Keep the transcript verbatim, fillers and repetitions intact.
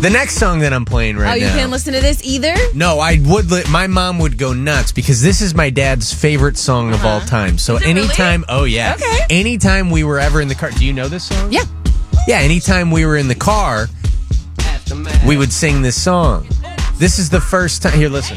The next song that I'm playing right Oh, you now. can't listen to this either? No, I would. Li- my mom would go nuts because this is my dad's favorite song of all time. So Is it really? anytime, oh yeah, Okay. anytime we were ever in the car. Do you know this song? Yeah. Yeah. Anytime we were in the car, we would sing this song. This is the first time. Here, listen.